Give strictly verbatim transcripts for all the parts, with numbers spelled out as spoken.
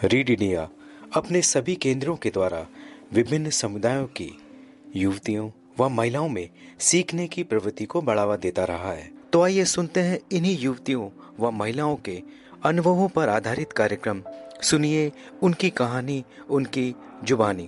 Read India अपने सभी केंद्रों के द्वारा विभिन्न समुदायों की युवतियों व महिलाओं में सीखने की प्रवृत्ति को बढ़ावा देता रहा है। तो आइए सुनते हैं इन्हीं युवतियों व महिलाओं के अनुभवों पर आधारित कार्यक्रम। सुनिए उनकी कहानी, उनकी जुबानी।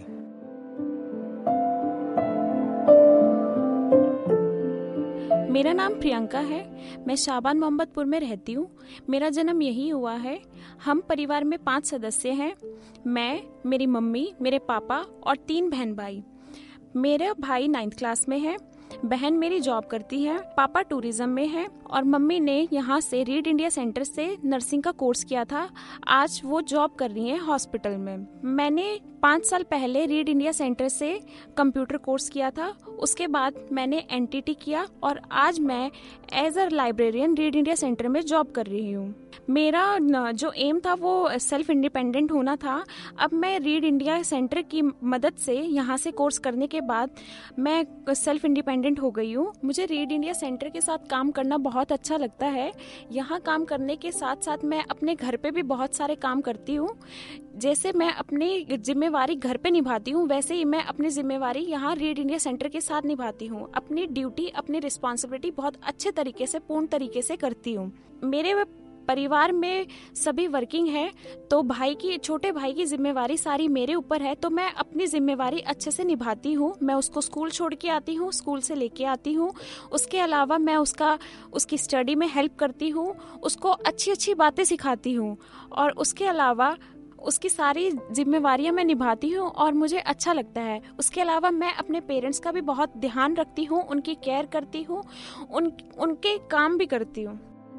मेरा नाम प्रियंका है। मैं शाबान मोहम्मदपुर में रहती हूँ। मेरा जन्म यहीं हुआ है। हम परिवार में पांच सदस्य हैं। मैं, मेरी मम्मी, मेरे पापा और तीन बहन भाई। मेरा भाई नाइन्थ क्लास में है, बहन मेरी जॉब करती है, पापा टूरिज्म में है और मम्मी ने यहाँ से रीड इंडिया सेंटर से नर्सिंग का कोर्स किया था। आज वो जॉब कर रही हैं हॉस्पिटल में। मैंने पाँच साल पहले रीड इंडिया सेंटर से कंप्यूटर कोर्स किया था। उसके बाद मैंने एनटीटी किया और आज मैं as a librarian read India centre में जॉब कर रही हूँ। मेरा जो एम था वो सेल्फ इंडिपेंडेंट होना था। अब मैं रीड इंडिया सेंटर की मदद से यहाँ से कोर्स करने के बाद मैं सेल्फ इंडिपेंडेंट हो गई हूँ। मुझे रीड इंडिया सेंटर के साथ काम करना बहुत अच्छा लगता है। यहाँ काम करने के साथ साथ मैं अपने घर पे भी बहुत सारे काम करती हूँ। जैसे मैं अपनी जिम्मेवारी घर पे निभाती हूँ, वैसे ही मैं अपनी जिम्मेवारी यहाँ रीड इंडिया सेंटर के साथ निभाती हूँ। अपनी ड्यूटी, अपनी रिस्पॉन्सिबिलिटी बहुत अच्छे तरीके से, पूर्ण तरीके से करती हूँ। मेरे परिवार में सभी वर्किंग है, तो भाई की छोटे भाई की जिम्मेवारी सारी मेरे ऊपर है, तो मैं अपनी जिम्मेवारी अच्छे से निभाती हूँ। मैं उसको स्कूल छोड़ के आती हूँ, स्कूल से लेके आती हूँ। उसके अलावा मैं उसका उसकी स्टडी में हेल्प करती हूँ, उसको अच्छी अच्छी बातें सिखाती हूँ और उसके अलावा उसकी सारी जिम्मेवारियां मैं निभाती हूँ और मुझे अच्छा लगता है। उसके अलावा मैं अपने पेरेंट्स का भी बहुत ध्यान रखती हूँ, उनकी केयर करती हूँ, उन उनके काम भी करती हूँ।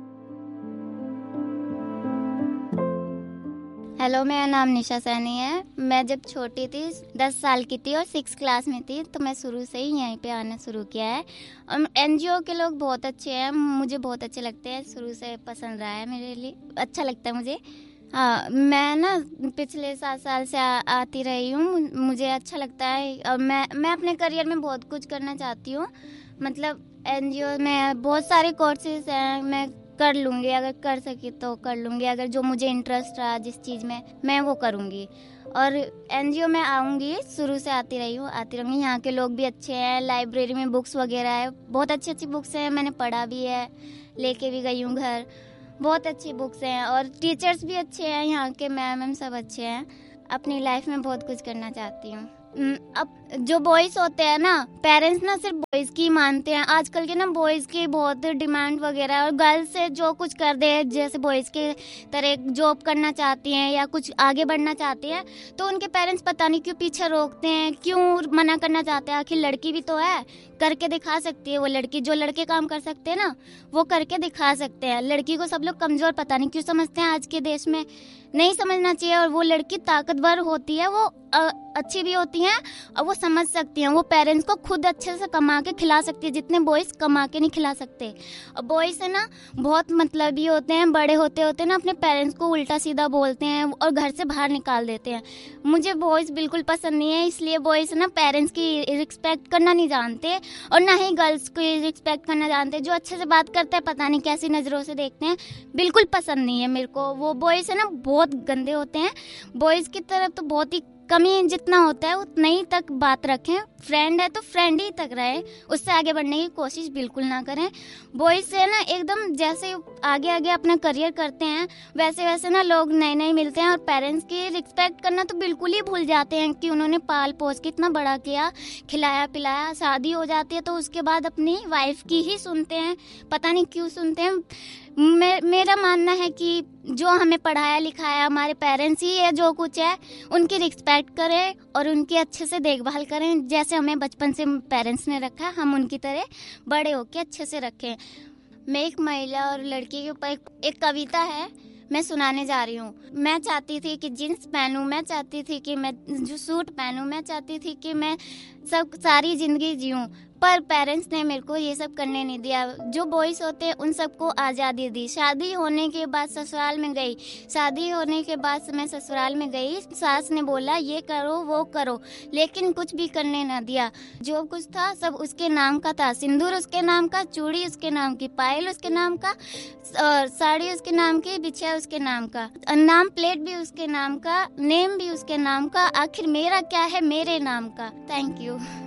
हेलो, मेरा नाम निशा सैनी है। मैं जब छोटी थी, दस साल की थी और सिक्स क्लास में थी, तो मैं शुरू से ही यहीं पे आना शुरू किया है। और एनजीओ के लोग बहुत अच्छे हैं, मुझे बहुत अच्छे लगते हैं। शुरू से पसंद रहा है, मेरे लिए अच्छा लगता है मुझे। हाँ, मैं ना पिछले सात साल से आ, आती रही हूँ। मुझे अच्छा लगता है और मैं मैं अपने करियर में बहुत कुछ करना चाहती हूँ। मतलब एनजीओ में बहुत सारे कोर्सेज हैं, मैं कर लूँगी, अगर कर सकी तो कर लूँगी। अगर जो मुझे इंटरेस्ट रहा जिस चीज़ में, मैं वो करूँगी। और एनजीओ में आऊँगी, शुरू से आती रही हूँ, आती रहूँगी। यहाँ के लोग भी अच्छे हैं, लाइब्रेरी में बुक्स वगैरह है, बहुत अच्छी अच्छी बुक्स हैं, मैंने पढ़ा भी है, लेके भी गई हूँ घर। बहुत अच्छी बुक्स हैं और टीचर्स भी अच्छे हैं, यहाँ के मैम मैम सब अच्छे हैं। अपनी लाइफ में बहुत कुछ करना चाहती हूँ। अब जो बॉयज़ होते हैं ना, पेरेंट्स ना सिर्फ बॉयज़ की मानते हैं। आजकल के ना बॉयज़ की बहुत डिमांड वगैरह, और गर्ल्स से जो कुछ कर दे, जैसे बॉयज़ के तरह जॉब करना चाहती हैं या कुछ आगे बढ़ना चाहती हैं, तो उनके पेरेंट्स पता नहीं क्यों पीछे रोकते हैं, क्यों मना करना चाहते हैं। आखिर लड़की भी तो है, करके दिखा सकती है वो लड़की। जो लड़के काम कर सकते हैं ना, वो करके दिखा सकते हैं। लड़की को सब लोग कमज़ोर पता नहीं क्यों समझते हैं आज के देश में। नहीं समझना चाहिए। और वो लड़की ताकतवर होती है, वो अच्छी भी होती हैं और वो समझ सकती हैं। वो पेरेंट्स को खुद अच्छे से कमा के खिला सकती है, जितने बॉयज़ कमा के नहीं खिला सकते। और बॉयज़ है ना बहुत मतलबी होते हैं, बड़े होते होते ना अपने पेरेंट्स को उल्टा सीधा बोलते हैं और घर से बाहर निकाल देते हैं। मुझे बॉयज़ बिल्कुल पसंद नहीं है, इसलिए बॉयज़ ना पेरेंट्स की रिस्पेक्ट करना नहीं जानते और ना ही गर्ल्स की रिस्पेक्ट करना जानते। जो अच्छे से बात करते हैं पता नहीं कैसी नज़रों से देखते हैं, बिल्कुल पसंद नहीं है मेरे को। वो बॉयज़ है ना बहुत गंदे होते हैं। बॉयज़ की तरफ तो बहुत ही कमी जितना होता है उतना ही तक बात रखें। फ्रेंड है तो फ्रेंड ही तक रहे, उससे आगे बढ़ने की कोशिश बिल्कुल ना करें। बॉयज़ से ना एकदम जैसे आगे आगे अपना करियर करते हैं, वैसे वैसे ना लोग नए नए मिलते हैं और पेरेंट्स की रिस्पेक्ट करना तो बिल्कुल ही भूल जाते हैं कि उन्होंने पाल पोस के इतना बड़ा किया, खिलाया पिलाया। शादी हो जाती है तो उसके बाद अपनी वाइफ की ही सुनते हैं, पता नहीं क्यों सुनते हैं। मे, मेरा मानना है कि जो हमें पढ़ाया लिखाया हमारे पेरेंट्स ही है, जो कुछ है उनकी रिस्पेक्ट करें और उनकी अच्छे से देखभाल करें। जैसे हमें बचपन से पेरेंट्स ने रखा, हम उनकी तरह बड़े होके अच्छे से रखें। मैं एक महिला और लड़की के ऊपर एक, एक कविता है, मैं सुनाने जा रही हूँ। मैं चाहती थी कि जीन्स पहनूं, मैं चाहती थी कि मैं जो सूट पहनूं, मैं चाहती थी कि मैं सब सारी जिंदगी जीऊं, पर पेरेंट्स ने मेरे को ये सब करने नहीं दिया। जो बॉयज होते हैं उन सबको आज़ादी दी। शादी होने के बाद ससुराल में गई, शादी होने के बाद मैं ससुराल में गई, सास ने बोला ये करो वो करो, लेकिन कुछ भी करने ना दिया। जो कुछ था सब उसके नाम का था, सिंदूर उसके नाम का, चूड़ी उसके नाम की, पायल उसके नाम का, और साड़ी उसके नाम की, बिछिया उसके नाम का, नाम प्लेट भी उसके नाम का, नेम भी उसके नाम का, आखिर मेरा क्या है मेरे नाम का। Thank you.